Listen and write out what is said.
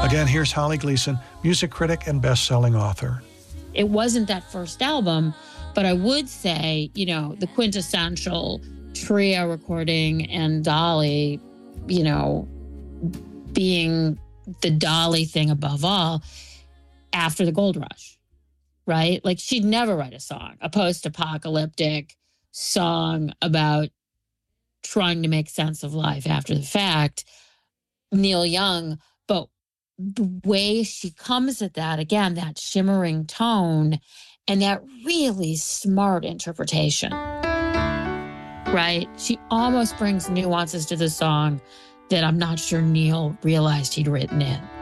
Again, here's Holly Gleason, music critic and best-selling author. It wasn't that first album, but I would say, you know, the quintessential trio recording and Dolly, you know, being the Dolly thing above all after the gold rush, right? Like she'd never write a song, a post-apocalyptic song about trying to make sense of life after the fact. Neil Young, but the way she comes at that, again, that shimmering tone and that really smart interpretation, right? She almost brings nuances to the song that I'm not sure Neil realized he'd written in.